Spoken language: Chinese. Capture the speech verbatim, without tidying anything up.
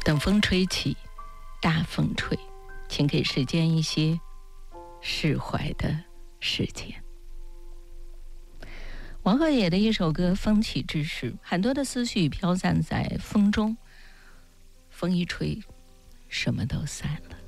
等风吹起，大风吹，请给时间一些释怀的时间。王鹤野的一首歌《风起之时》，很多的思绪飘散在风中，风一吹，什么都散了。